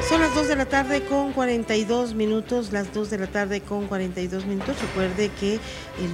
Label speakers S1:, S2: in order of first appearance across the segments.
S1: Son las 2 de la tarde con 42 minutos, las 2 de la tarde con 42 minutos. Recuerde que el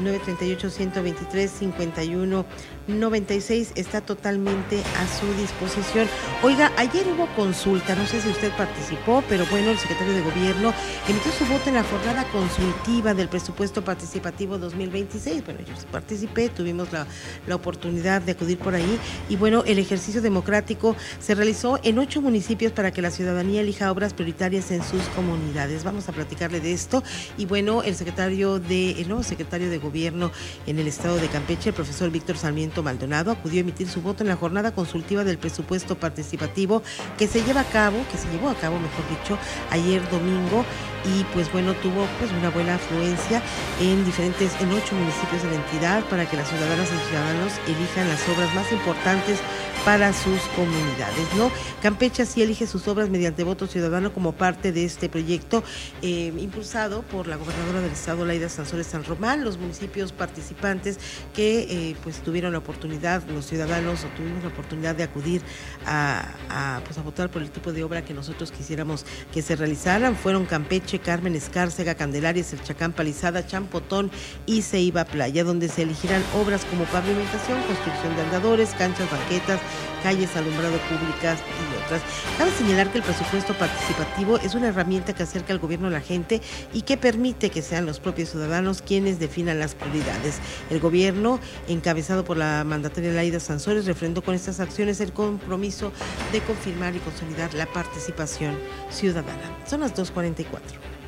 S1: 938-123-5196 está totalmente a su disposición. Oiga, ayer hubo consulta, no sé si usted participó, pero bueno, el secretario de Gobierno emitió su voto en la jornada consultiva del presupuesto participativo 2026. Bueno, yo participé, tuvimos la oportunidad de acudir por ahí y bueno, el ejercicio democrático se realizó en 8 municipios para que la ciudadanía elija obras prioritarias en sus comunidades. Vamos a platicarle de esto y bueno, el nuevo secretario de Gobierno en el estado de Campeche, el profesor Víctor Sarmiento Maldonado, acudió a emitir su voto en la jornada consultiva del presupuesto participativo que se llevó a cabo, ayer domingo y pues bueno, tuvo pues una buena afluencia en 8 municipios de la entidad para que las ciudadanas y ciudadanos elijan las obras más importantes para sus comunidades, ¿no? Campeche así elige sus obras mediante voto ciudadano como parte de este proyecto impulsado por la gobernadora del estado, Laida Sansores San Román. Los municipios participantes que pues tuvieron la oportunidad, los ciudadanos tuvimos la oportunidad de acudir a votar por el tipo de obra que nosotros quisiéramos que se realizaran, fueron Campeche, Carmen, Escárcega, Candelaria, El Chacán, Palizada, Champotón y Ceiba Playa, donde se elegirán obras como pavimentación, construcción de andadores, canchas, banquetas, calles, alumbrado públicas y otras. Cabe señalar que el presupuesto participativo es una herramienta que acerca al gobierno a la gente y que permite que sean los propios ciudadanos quienes definan las prioridades. El gobierno, encabezado por la mandataria Laida Sansores, refrendó con estas acciones el compromiso de confirmar y consolidar la participación ciudadana. Son las 2:44.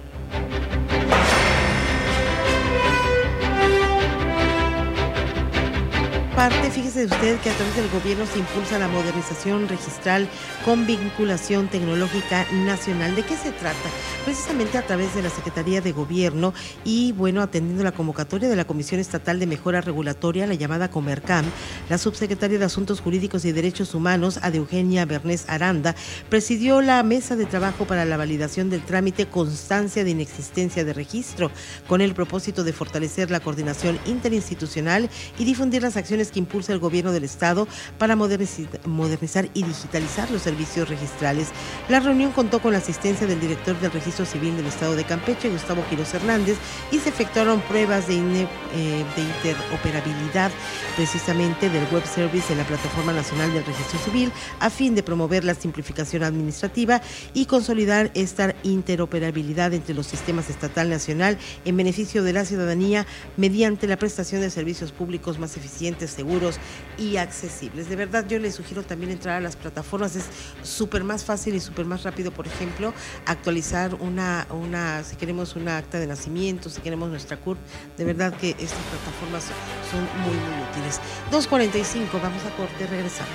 S1: Fíjese usted que a través del gobierno se impulsa la modernización registral con vinculación tecnológica nacional. ¿De qué se trata? Precisamente a través de la Secretaría de Gobierno y bueno, atendiendo la convocatoria de la Comisión Estatal de Mejora Regulatoria, la llamada Comercam, la subsecretaria de Asuntos Jurídicos y Derechos Humanos, Ada Eugenia Bernés Aranda, presidió la mesa de trabajo para la validación del trámite constancia de inexistencia de registro, con el propósito de fortalecer la coordinación interinstitucional y difundir las acciones que impulsa el gobierno del estado para modernizar y digitalizar los servicios registrales. La reunión contó con la asistencia del director del Registro Civil del estado de Campeche, Gustavo Quiroz Hernández, y se efectuaron pruebas de interoperabilidad precisamente del web service en la Plataforma Nacional del Registro Civil a fin de promover la simplificación administrativa y consolidar esta interoperabilidad entre los sistemas estatal nacional en beneficio de la ciudadanía mediante la prestación de servicios públicos más eficientes, seguros y accesibles. De verdad, yo les sugiero también entrar a las plataformas, es súper más fácil y súper más rápido, por ejemplo, actualizar si queremos una acta de nacimiento, si queremos nuestra CURP, de verdad que estas plataformas son muy, muy útiles. 2:45, vamos a corte, regresamos.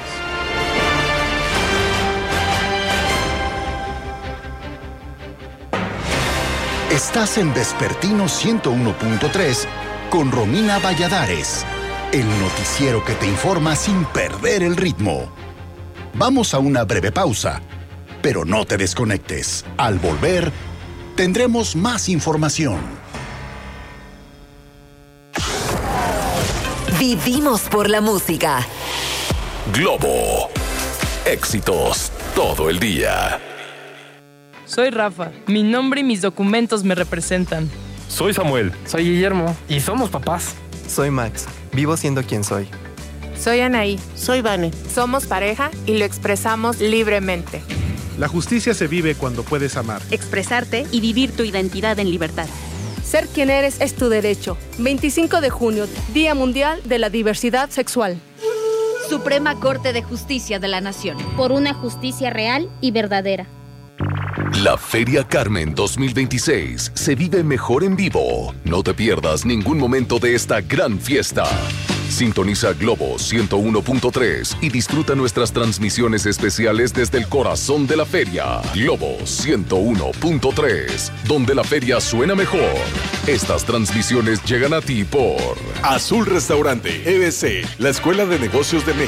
S2: Estás en Vespertino 101.3 con Romina Valladares. El noticiero que te informa sin perder el ritmo. Vamos a una breve pausa, pero no te desconectes. Al volver, tendremos más información.
S3: Vivimos por la música.
S4: Globo. Éxitos todo el día.
S5: Soy Rafa. Mi nombre y mis documentos me representan.
S6: Soy Samuel.
S7: Soy Guillermo. Y somos papás.
S8: Soy Max. Vivo siendo quien soy.
S9: Soy Anaí.
S10: Soy Vane.
S9: Somos pareja y lo expresamos libremente.
S11: La justicia se vive cuando puedes amar,
S12: expresarte y vivir tu identidad en libertad.
S13: Ser quien eres es tu derecho. 25 de junio, Día Mundial de la Diversidad Sexual.
S12: Suprema Corte de Justicia de la Nación.
S14: Por una justicia real y verdadera.
S4: La Feria Carmen 2026 se vive mejor en vivo. No te pierdas ningún momento de esta gran fiesta. Sintoniza Globo 101.3 y disfruta nuestras transmisiones especiales desde el corazón de la feria. Globo 101.3, donde la feria suena mejor. Estas transmisiones llegan a ti por
S15: Azul Restaurante, EBC, la Escuela de Negocios de México.